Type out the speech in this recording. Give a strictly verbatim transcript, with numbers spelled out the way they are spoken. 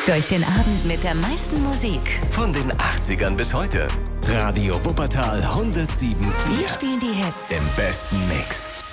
Durch den Abend mit der meisten Musik. Von den achtzigern bis heute. Radio Wuppertal hundertsieben Komma vier. Wir spielen die Hits Im besten Mix.